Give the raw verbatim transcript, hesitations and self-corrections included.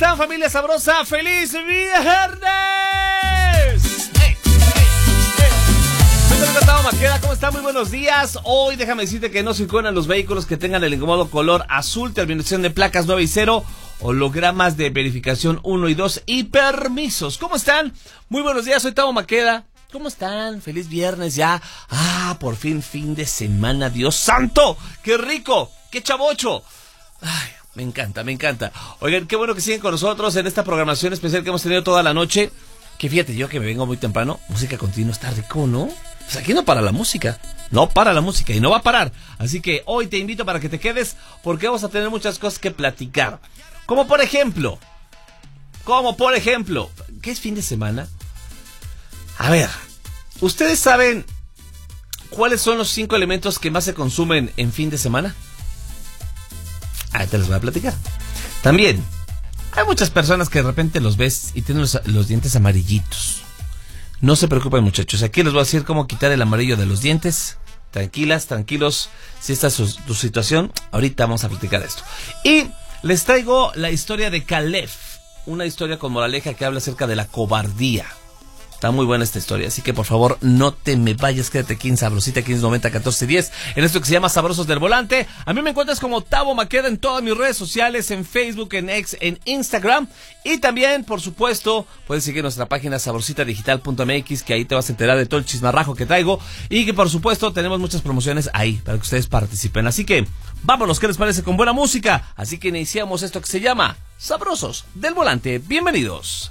están, familia sabrosa? ¡Feliz viernes! Soy Tavo Maqueda, ¿cómo están? Muy buenos días. Hoy déjame decirte que no circulan los vehículos que tengan el incómodo color azul, terminación de placas nueve y cero, hologramas de verificación uno y dos y permisos. ¿Cómo están? Muy buenos días, soy Tavo Maqueda. ¿Cómo están? Feliz viernes ya. Ah, por fin fin de semana, Dios santo. ¡Qué rico! ¡Qué chavocho! Ay, me encanta, me encanta. Oigan, qué bueno que siguen con nosotros en esta programación especial que hemos tenido toda la noche. Que fíjate, yo que me vengo muy temprano, música continua está rico, ¿no? Pues aquí no para la música, no para la música y no va a parar. Así que hoy te invito para que te quedes porque vamos a tener muchas cosas que platicar. Como por ejemplo, como por ejemplo, ¿qué es fin de semana? A ver, ¿ustedes saben cuáles son los cinco elementos que más se consumen en fin de semana? Ah, te los voy a platicar. También, hay muchas personas que de repente los ves y tienen los, los dientes amarillitos. No se preocupen, muchachos. Aquí les voy a decir cómo quitar el amarillo de los dientes. Tranquilas, tranquilos. Si esta es su, tu situación, ahorita vamos a platicar esto. Y les traigo la historia de Caleb. Una historia con moraleja que habla acerca de la cobardía. Está muy buena esta historia, así que por favor no te me vayas, quédate aquí en Sabrosita, quince noventa catorce diez, en esto que se llama Sabrosos del Volante. A mí me encuentras como Tavo Maqueda en todas mis redes sociales, en Facebook, en X, en Instagram, y también, por supuesto, puedes seguir nuestra página sabrosita digital punto m x, que ahí te vas a enterar de todo el chismarrajo que traigo, y que por supuesto tenemos muchas promociones ahí para que ustedes participen. Así que vámonos, ¿qué les parece? Con buena música. Así que iniciamos esto que se llama Sabrosos del Volante. Bienvenidos.